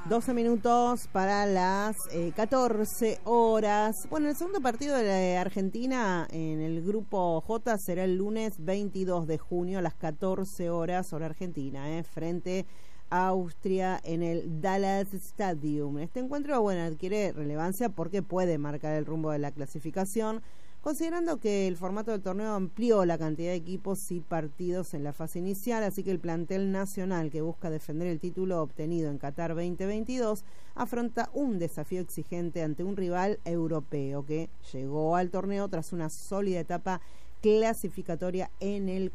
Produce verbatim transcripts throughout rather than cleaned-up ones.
doce minutos para las eh, catorce horas. Bueno, el segundo partido de la Argentina en el grupo J será el lunes veintidós de junio a las catorce horas, hora argentina, eh, frente a Austria en el Dallas Stadium. Este encuentro, bueno, adquiere relevancia porque puede marcar el rumbo de la clasificación, considerando que el formato del torneo amplió la cantidad de equipos y partidos en la fase inicial, así que el plantel nacional que busca defender el título obtenido en Qatar veinte veintidós afronta un desafío exigente ante un rival europeo que llegó al torneo tras una sólida etapa clasificatoria en el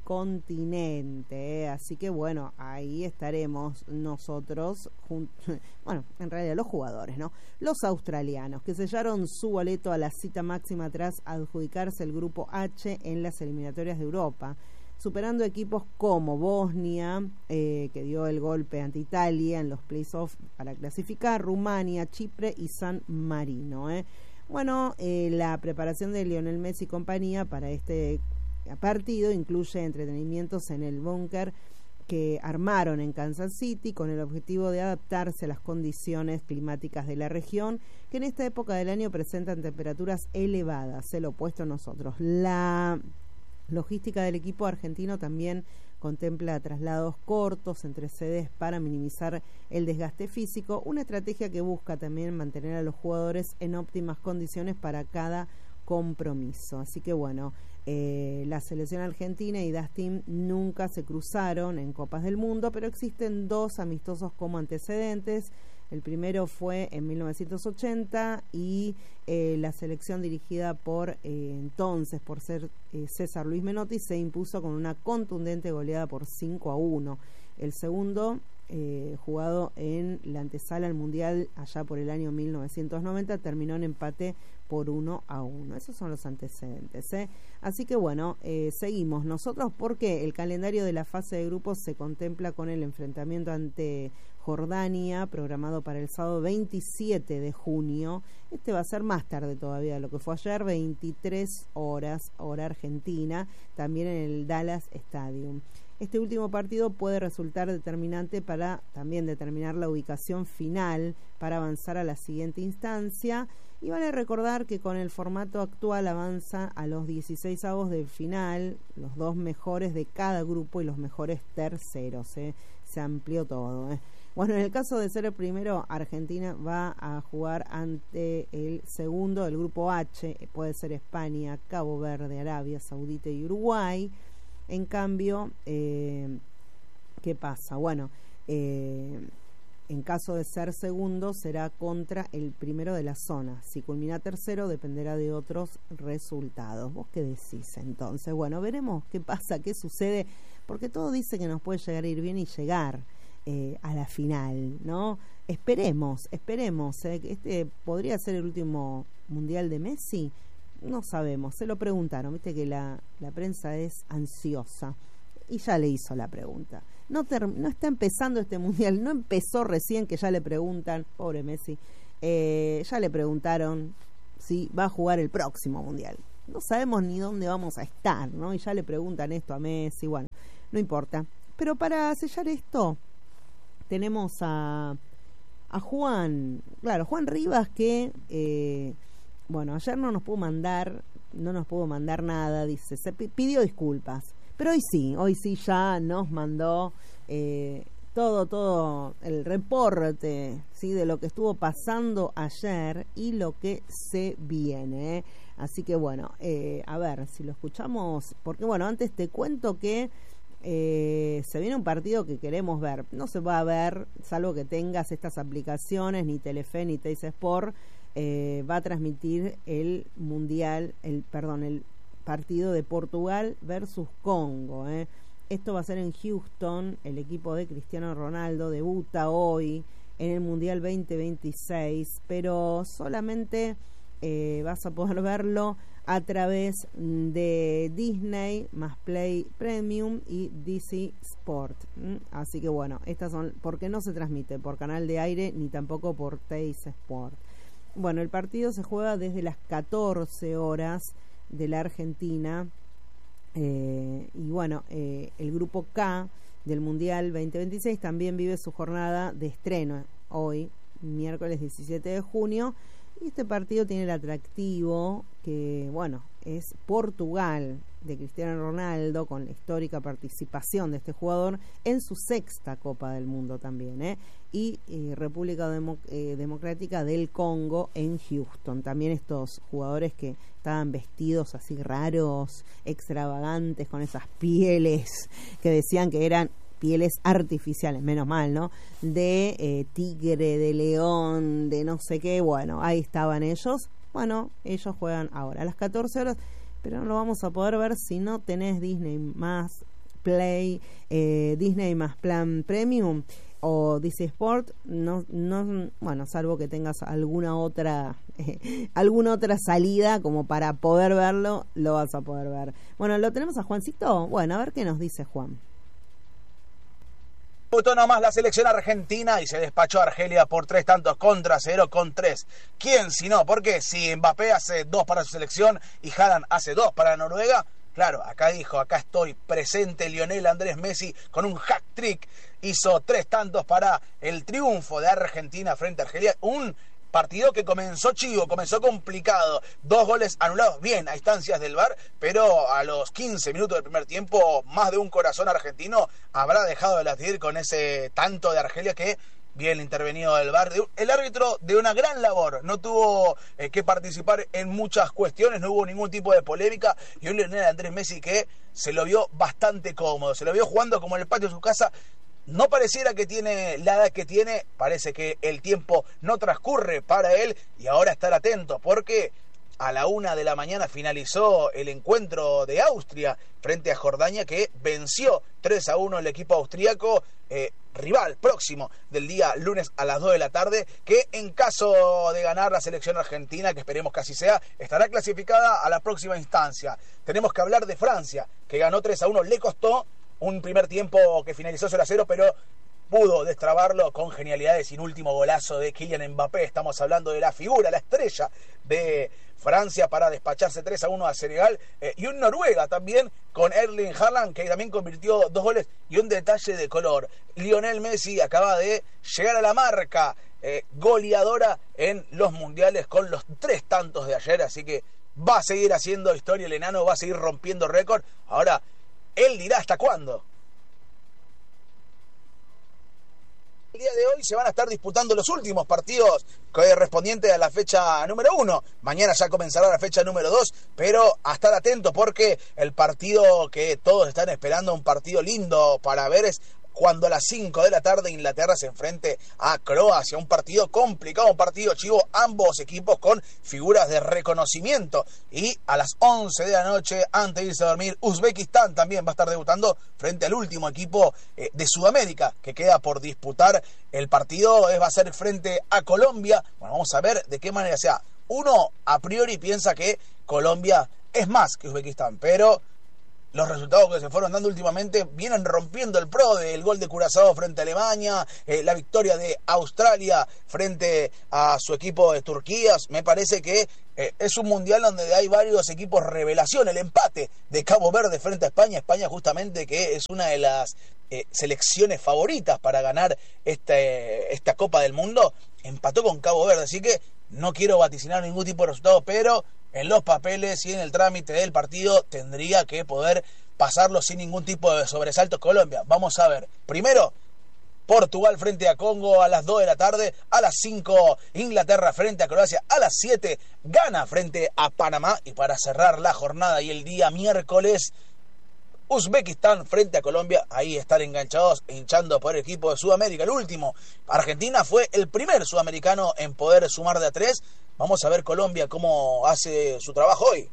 continente, ¿eh? Así que bueno, ahí estaremos nosotros, bueno, en realidad los jugadores, ¿no? Los australianos, que sellaron su boleto a la cita máxima tras adjudicarse el grupo H en las eliminatorias de Europa, superando equipos como Bosnia, eh, que dio el golpe ante Italia en los playoffs para clasificar, Rumania, Chipre y San Marino, ¿eh? Bueno, eh, la preparación de Lionel Messi y compañía para este partido incluye entretenimientos en el búnker que armaron en Kansas City con el objetivo de adaptarse a las condiciones climáticas de la región, que en esta época del año presentan temperaturas elevadas, el opuesto a nosotros. La logística del equipo argentino también contempla traslados cortos entre sedes para minimizar el desgaste físico, una estrategia que busca también mantener a los jugadores en óptimas condiciones para cada compromiso. Así que bueno, eh, la selección argentina y Dustin nunca se cruzaron en Copas del Mundo, pero existen dos amistosos como antecedentes. El primero fue en mil novecientos ochenta y eh, la selección dirigida por eh, entonces, por ser eh, César Luis Menotti, se impuso con una contundente goleada por cinco a uno. El segundo, eh, jugado en la antesala al Mundial allá por el año mil novecientos noventa, terminó en empate por uno a uno. Esos son los antecedentes, ¿eh? Así que bueno, eh, seguimos nosotros porque el calendario de la fase de grupos se contempla con el enfrentamiento ante Jordania, programado para el sábado veintisiete de junio. Este va a ser más tarde todavía de lo que fue ayer, veintitrés horas, hora argentina, también en el Dallas Stadium. Este último partido puede resultar determinante para también determinar la ubicación final para avanzar a la siguiente instancia. Y vale recordar que con el formato actual avanza a los dieciseisavos de final, los dos mejores de cada grupo y los mejores terceros, ¿eh? Se amplió todo, ¿eh? Bueno, en el caso de ser el primero, Argentina va a jugar ante el segundo del grupo H, puede ser España, Cabo Verde, Arabia Saudita y Uruguay. En cambio, eh, ¿qué pasa? Bueno, eh, en caso de ser segundo, será contra el primero de la zona. Si culmina tercero, dependerá de otros resultados. ¿Vos qué decís entonces? Bueno, veremos qué pasa, qué sucede, porque todo dice que nos puede llegar a ir bien y llegar eh, a la final, ¿no? Esperemos, esperemos. ¿eh? Este podría ser el último mundial de Messi. No sabemos, se lo preguntaron, viste que la, la prensa es ansiosa y ya le hizo la pregunta. No, ter, no está empezando este mundial, no empezó recién que ya le preguntan, pobre Messi, eh, ya le preguntaron si va a jugar el próximo mundial. No sabemos ni dónde vamos a estar, ¿no? Y ya le preguntan esto a Messi, bueno, no importa. Pero para sellar esto, tenemos a, a Juan, claro, Juan Rivas que... Eh, Bueno, ayer no nos pudo mandar, no nos pudo mandar nada, dice, se pidió disculpas, pero hoy sí, hoy sí ya nos mandó eh, todo, todo el reporte, ¿sí? De lo que estuvo pasando ayer y lo que se viene, ¿eh? Así que bueno, eh, a ver si lo escuchamos, porque bueno, antes te cuento que eh, se viene un partido que queremos ver, no se va a ver, salvo que tengas estas aplicaciones, ni Telefe ni Teis Sport. Eh, va a transmitir el mundial, el perdón, el partido de Portugal versus Congo. ¿eh? Esto va a ser en Houston. El equipo de Cristiano Ronaldo debuta hoy en el Mundial veinte veintiséis, pero solamente eh, vas a poder verlo a través de Disney más Play Premium y D C Sport. ¿Mm? Así que bueno, estas son, porque no se transmite por canal de aire ni tampoco por Teis Sport. Bueno, el partido se juega desde las catorce horas de la Argentina eh, y bueno, eh, el grupo K del Mundial veinte veintiséis también vive su jornada de estreno hoy, miércoles diecisiete de junio, y este partido tiene el atractivo que, bueno, es Portugal de Cristiano Ronaldo, con la histórica participación de este jugador en su sexta Copa del Mundo también, ¿eh? y eh, República Demo- eh, Democrática del Congo en Houston. También estos jugadores que estaban vestidos así raros, extravagantes, con esas pieles que decían que eran pieles artificiales, menos mal, ¿no? De eh, tigre, de león, de no sé qué. Bueno, ahí estaban ellos. Bueno, ellos juegan ahora a las catorce horas, pero no lo vamos a poder ver si no tenés Disney más Play, eh, Disney más Plan Premium o Disney Sport. No, no, bueno, salvo que tengas alguna otra eh, alguna otra salida como para poder verlo, lo vas a poder ver. Bueno, ¿lo tenemos a Juancito? Bueno, a ver qué nos dice Juan. Debutó nomás la selección argentina y se despachó a Argelia por tres tantos contra cero con tres. ¿Quién si no? Porque si Mbappé hace dos para su selección y Haaland hace dos para Noruega, claro, acá dijo, acá estoy presente Lionel Andrés Messi con un hat-trick. Hizo tres tantos para el triunfo de Argentina frente a Argelia. Un partido que comenzó chivo, comenzó complicado. Dos goles anulados bien a instancias del V A R, pero a los quince minutos del primer tiempo, más de un corazón argentino habrá dejado de latir con ese tanto de Argelia que bien intervenido del V A R. El árbitro de una gran labor, no tuvo eh, que participar en muchas cuestiones, no hubo ningún tipo de polémica, y un Lionel Andrés Messi que se lo vio bastante cómodo, se lo vio jugando como en el patio de su casa. No pareciera que tiene la edad que tiene, parece que el tiempo no transcurre para él, y ahora estar atento porque a la una de la mañana finalizó el encuentro de Austria frente a Jordania, que venció tres a uno el equipo austríaco, eh, rival próximo del día lunes a las dos de la tarde, que en caso de ganar la selección argentina, que esperemos que así sea, estará clasificada a la próxima instancia. Tenemos que hablar de Francia, que ganó tres a uno, le costó un primer tiempo que finalizó cero a cero, pero pudo destrabarlo con genialidades y un último golazo de Kylian Mbappé. Estamos hablando de la figura, la estrella de Francia para despacharse tres a uno a Senegal, eh, y un Noruega también con Erling Haaland, que también convirtió dos goles. Y un detalle de color, Lionel Messi acaba de llegar a la marca eh, goleadora en los mundiales con los tres tantos de ayer, así que va a seguir haciendo historia el enano, va a seguir rompiendo récord. Ahora él dirá hasta cuándo. El día de hoy se van a estar disputando los últimos partidos correspondientes a la fecha número uno. Mañana ya comenzará la fecha número dos, pero a estar atentos porque el partido que todos están esperando, un partido lindo para ver, es cuando a las cinco de la tarde Inglaterra se enfrente a Croacia. Un partido complicado, un partido chivo, ambos equipos con figuras de reconocimiento. Y a las once de la noche, antes de irse a dormir, Uzbekistán también va a estar debutando frente al último equipo eh, de Sudamérica que queda por disputar. El partido es, va a ser frente a Colombia. Bueno, vamos a ver de qué manera sea. Uno a priori piensa que Colombia es más que Uzbekistán, pero los resultados que se fueron dando últimamente vienen rompiendo el pro del gol de Curazao frente a Alemania, eh, la victoria de Australia frente a su equipo de Turquía. Me parece que eh, es un mundial donde hay varios equipos revelación. El empate de Cabo Verde frente a España, España justamente que es una de las eh, selecciones favoritas para ganar este, esta Copa del Mundo, empató con Cabo Verde, así que no quiero vaticinar ningún tipo de resultado, pero en los papeles y en el trámite del partido tendría que poder pasarlo sin ningún tipo de sobresalto Colombia. Vamos a ver. Primero, Portugal frente a Congo a las dos de la tarde. A las cinco, Inglaterra frente a Croacia. A las siete, Ghana frente a Panamá. Y para cerrar la jornada y el día miércoles, Uzbekistán frente a Colombia. Ahí estar enganchados, hinchando por el equipo de Sudamérica. El último, Argentina fue el primer sudamericano en poder sumar de a tres. Vamos a ver Colombia cómo hace su trabajo hoy.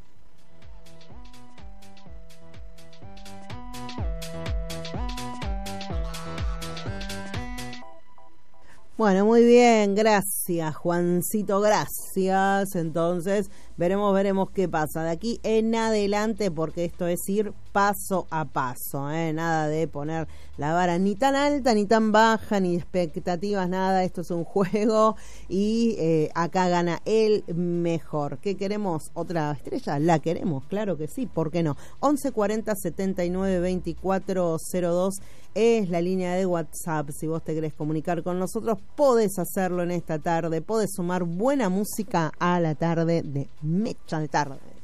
Bueno, muy bien, gracias Juancito, gracias. Entonces veremos, veremos qué pasa de aquí en adelante, porque esto es ir paso a paso, ¿eh? Nada de poner la vara ni tan alta ni tan baja, ni expectativas, nada. Esto es un juego y eh, acá gana el mejor. ¿Qué queremos? ¿Otra estrella? La queremos, claro que sí, ¿por qué no? once cuarenta setenta y nueve veinticuatro cero dos es la línea de WhatsApp. Si vos te querés comunicar con nosotros, podés hacerlo en esta tarde, podés sumar buena música a la tarde de Mecha de Tarde.